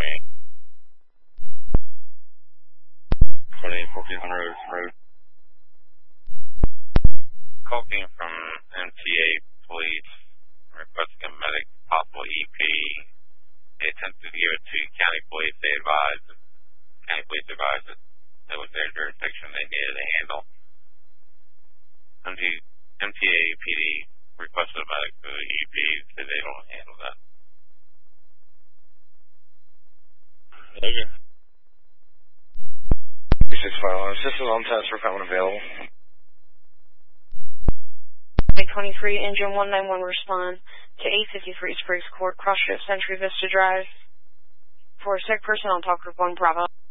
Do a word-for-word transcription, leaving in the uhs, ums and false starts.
twenty fourteen hundred Road. Call came from M T A Police requesting a medic, possible E P. They attempted to give it to County Police. They advised, County Police advised that it was their jurisdiction they needed to handle. M T A P D requested a medic for the E P, so they don't handle that. Okay. six five one, assistance on task for coming available. twenty-three, engine one nine one, respond to eight fifty-three Spriggs Court, cross shift Century Vista Drive. For a sick person on Talk Group one Bravo.